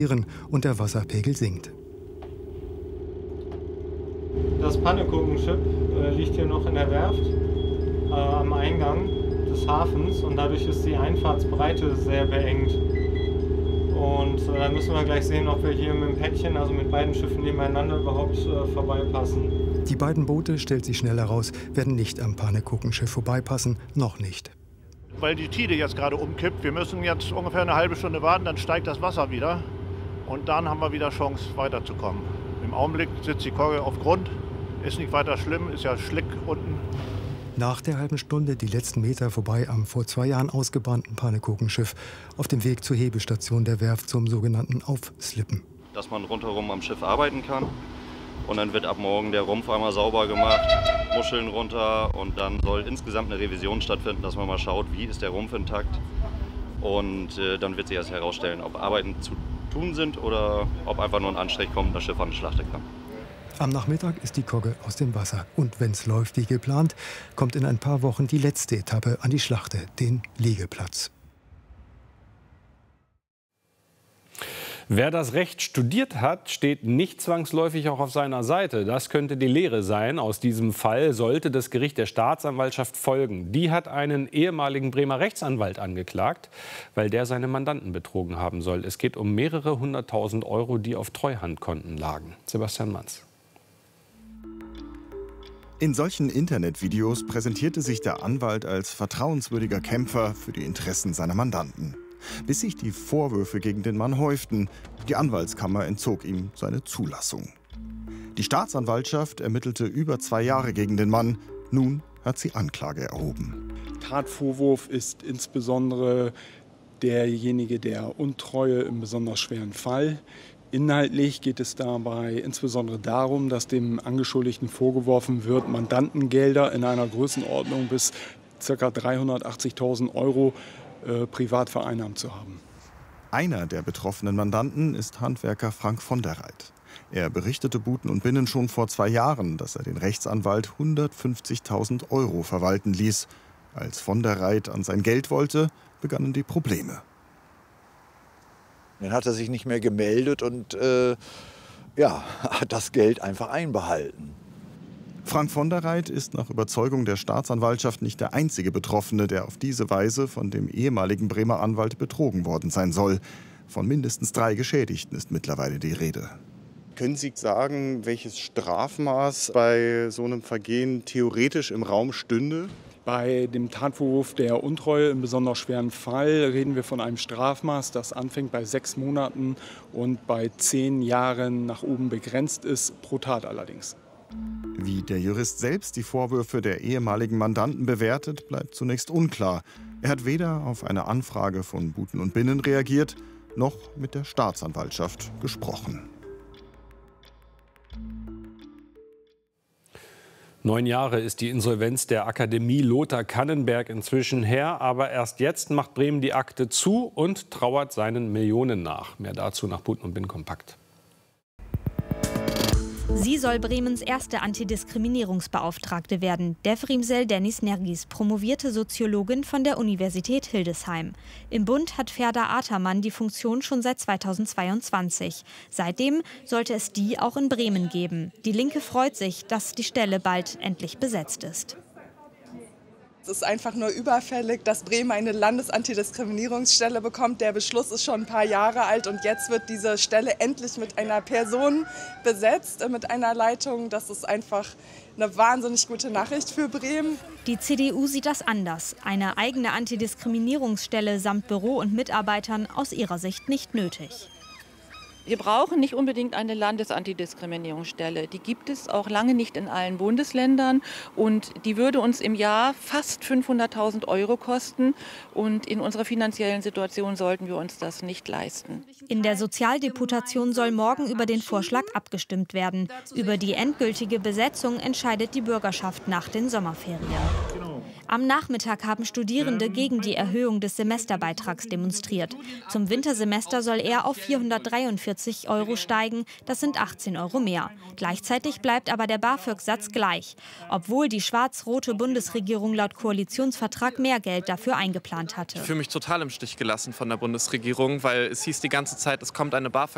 und der Wasserpegel sinkt. Das Pannekuchenschiff liegt hier noch in der Werft am Eingang des Hafens und dadurch ist die Einfahrtsbreite sehr beengt. Und da müssen wir gleich sehen, ob wir hier mit dem Päckchen, also mit beiden Schiffen nebeneinander, überhaupt vorbeipassen. Die beiden Boote, stellt sich schnell heraus, werden nicht am Pannekuchenschiff vorbeipassen, noch nicht. Weil die Tide jetzt gerade umkippt, wir müssen jetzt ungefähr eine halbe Stunde warten, dann steigt das Wasser wieder und dann haben wir wieder Chance weiterzukommen. Im Augenblick sitzt die Kogge auf Grund, ist nicht weiter schlimm, ist ja Schlick unten. Nach der halben Stunde die letzten Meter vorbei am vor 2 Jahren ausgebrannten Pannekuchenschiff auf dem Weg zur Hebestation der Werft zum sogenannten Aufslippen. Dass man rundherum am Schiff arbeiten kann und dann wird ab morgen der Rumpf einmal sauber gemacht, Muscheln runter und dann soll insgesamt eine Revision stattfinden, dass man mal schaut, wie ist der Rumpf intakt und dann wird sich erst herausstellen, ob Arbeiten zu tun sind oder ob einfach nur ein Anstrich kommt und das Schiff an die Schlachte kann. Am Nachmittag ist die Kogge aus dem Wasser. Und wenn es läuft wie geplant, kommt in ein paar Wochen die letzte Etappe an die Schlachte, den Liegeplatz. Wer das Recht studiert hat, steht nicht zwangsläufig auch auf seiner Seite. Das könnte die Lehre sein. Aus diesem Fall sollte das Gericht der Staatsanwaltschaft folgen. Die hat einen ehemaligen Bremer Rechtsanwalt angeklagt, weil der seine Mandanten betrogen haben soll. Es geht um mehrere 100.000 Euro, die auf Treuhandkonten lagen. Sebastian Manz. In solchen Internetvideos präsentierte sich der Anwalt als vertrauenswürdiger Kämpfer für die Interessen seiner Mandanten. Bis sich die Vorwürfe gegen den Mann häuften. Die Anwaltskammer entzog ihm seine Zulassung. Die Staatsanwaltschaft ermittelte über 2 Jahre gegen den Mann. Nun hat sie Anklage erhoben. Tatvorwurf ist insbesondere derjenige der Untreue im besonders schweren Fall. Inhaltlich geht es dabei insbesondere darum, dass dem Angeschuldigten vorgeworfen wird, Mandantengelder in einer Größenordnung bis ca. 380.000 Euro privat vereinnahmt zu haben. Einer der betroffenen Mandanten ist Handwerker Frank von der Reit. Er berichtete Buten und Binnen schon vor 2 Jahren, dass er den Rechtsanwalt 150.000 Euro verwalten ließ. Als von der Reit an sein Geld wollte, begannen die Probleme. Dann hat er sich nicht mehr gemeldet und hat das Geld einfach einbehalten. Frank von der Reit ist nach Überzeugung der Staatsanwaltschaft nicht der einzige Betroffene, der auf diese Weise von dem ehemaligen Bremer Anwalt betrogen worden sein soll. Von mindestens 3 Geschädigten ist mittlerweile die Rede. Können Sie sagen, welches Strafmaß bei so einem Vergehen theoretisch im Raum stünde? Bei dem Tatvorwurf der Untreue im besonders schweren Fall reden wir von einem Strafmaß, das anfängt bei 6 Monaten und bei 10 Jahren nach oben begrenzt ist, pro Tat allerdings. Wie der Jurist selbst die Vorwürfe der ehemaligen Mandanten bewertet, bleibt zunächst unklar. Er hat weder auf eine Anfrage von Buten und Binnen reagiert, noch mit der Staatsanwaltschaft gesprochen. 9 Jahre ist die Insolvenz der Akademie Lothar Kannenberg inzwischen her. Aber erst jetzt macht Bremen die Akte zu und trauert seinen Millionen nach. Mehr dazu nach Buten und Binnen kompakt. Sie soll Bremens erste Antidiskriminierungsbeauftragte werden. Devrimsel Dennis Nergis, promovierte Soziologin von der Universität Hildesheim. Im Bund hat Ferda Atermann die Funktion schon seit 2022. Seitdem sollte es die auch in Bremen geben. Die Linke freut sich, dass die Stelle bald endlich besetzt ist. Es ist einfach nur überfällig, dass Bremen eine Landesantidiskriminierungsstelle bekommt. Der Beschluss ist schon ein paar Jahre alt und jetzt wird diese Stelle endlich mit einer Person besetzt, mit einer Leitung. Das ist einfach eine wahnsinnig gute Nachricht für Bremen. Die CDU sieht das anders. Eine eigene Antidiskriminierungsstelle samt Büro und Mitarbeitern aus ihrer Sicht nicht nötig. Wir brauchen nicht unbedingt eine Landesantidiskriminierungsstelle. Die gibt es auch lange nicht in allen Bundesländern. Und die würde uns im Jahr fast 500.000 Euro kosten. Und in unserer finanziellen Situation sollten wir uns das nicht leisten. In der Sozialdeputation soll morgen über den Vorschlag abgestimmt werden. Über die endgültige Besetzung entscheidet die Bürgerschaft nach den Sommerferien. Am Nachmittag haben Studierende gegen die Erhöhung des Semesterbeitrags demonstriert. Zum Wintersemester soll er auf 443 Euro steigen. Das sind 18 Euro mehr. Gleichzeitig bleibt aber der BAföG-Satz gleich, obwohl die schwarz-rote Bundesregierung laut Koalitionsvertrag mehr Geld dafür eingeplant hatte. Ich fühle mich total im Stich gelassen von der Bundesregierung, weil es hieß die ganze Zeit, es kommt eine BAföG